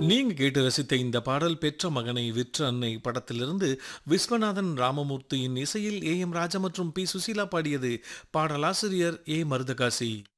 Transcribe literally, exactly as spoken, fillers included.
நீங்க கேட்டு ரசித்த இந்த பாடல் பெற்ற மகனை விற்ற அன்னை படத்திலிருந்து விஸ்வநாதன் ராமமூர்த்தியின் இசையில் ஏ எம் ராஜா மற்றும் பி சுசீலா பாடியது. பாடலாசிரியர் ஏ மருதகாசி.